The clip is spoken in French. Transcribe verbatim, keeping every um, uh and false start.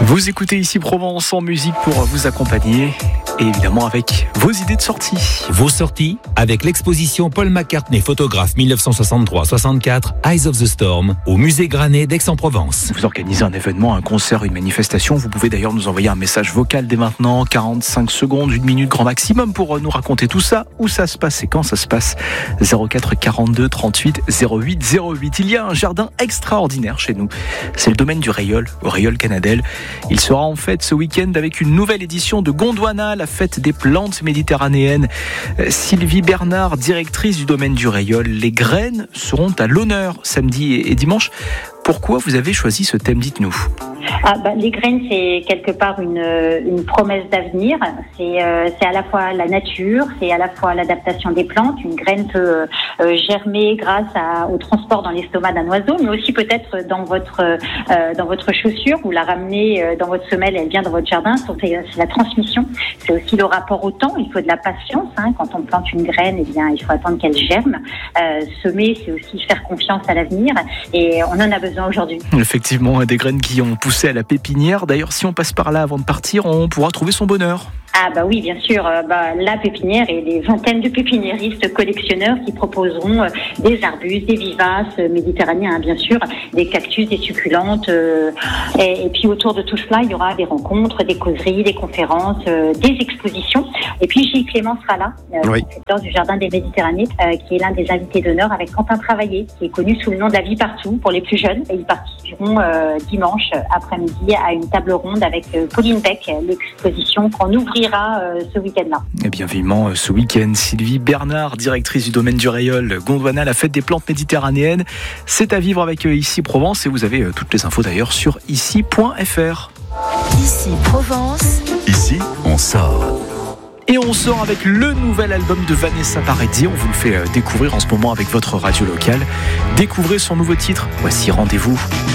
Vous écoutez ici Provence en musique pour vous accompagner et évidemment avec vos idées de sortie. Vos sorties avec l'exposition Paul McCartney, photographe dix-neuf cent soixante-trois soixante-quatre, Eyes of the Storm, au musée Granet d'Aix-en-Provence. Vous organisez un événement, un concert, une manifestation. Vous pouvez d'ailleurs nous envoyer un message vocal dès maintenant, quarante-cinq secondes, une minute grand maximum pour nous raconter tout ça. Où ça se passe et quand ça se passe. zéro quatre quarante-deux trente-huit zéro huit zéro huit. Il y a un jardin extraordinaire chez nous. C'est le domaine du Rayol, au Rayol Canadel. Il sera en fête ce week-end avec une nouvelle édition de Gondwana, la fête des plantes méditerranéennes. Sylvie Bernard, directrice du domaine du Rayol. Les graines seront à l'honneur samedi et dimanche. Pourquoi vous avez choisi ce thème, dites-nous? Ah, bah, les graines, c'est quelque part une, une promesse d'avenir. C'est, euh, c'est à la fois la nature, c'est à la fois l'adaptation des plantes. Une graine peut euh, germer grâce à, au transport dans l'estomac d'un oiseau, mais aussi peut-être dans votre euh, dans votre chaussure. Vous la ramenez euh, dans votre semelle, elle vient dans votre jardin. C'est, c'est la transmission. C'est aussi le rapport au temps. Il faut de la patience. Hein. Quand on plante une graine, eh bien, il faut attendre qu'elle germe. Euh, semer, c'est aussi faire confiance à l'avenir. Et on en a besoin aujourd'hui. Effectivement, des graines qui ont poussé à la pépinière. D'ailleurs, si on passe par là avant de partir, on pourra trouver son bonheur. Ah bah oui, bien sûr, euh, bah, la pépinière et des vingtaines de pépiniéristes collectionneurs qui proposeront euh, des arbustes, des vivaces euh, méditerranéens, hein, bien sûr, des cactus, des succulentes. Euh, et, et puis autour de tout cela, il y aura des rencontres, des causeries, des conférences, euh, des expositions. Et puis Gilles Clément sera là, euh, oui. directeur du Jardin des Méditerranées, euh, qui est l'un des invités d'honneur avec Quentin Travaillé, qui est connu sous le nom de La Vie Partout pour les plus jeunes. Et ils participeront euh, dimanche après-midi à une table ronde avec euh, Pauline Beck, l'exposition qu'on ouvrira ce week-end-là. Et bien vivement ce week-end, Sylvie Bernard, directrice du domaine du Rayol, Gondwana, la fête des plantes méditerranéennes. C'est à vivre avec Ici Provence et vous avez toutes les infos d'ailleurs sur ici point f r. Ici Provence. Ici, on sort. Et on sort avec le nouvel album de Vanessa Paradis. On vous le fait découvrir en ce moment avec votre radio locale. Découvrez son nouveau titre. Voici Rendez-vous.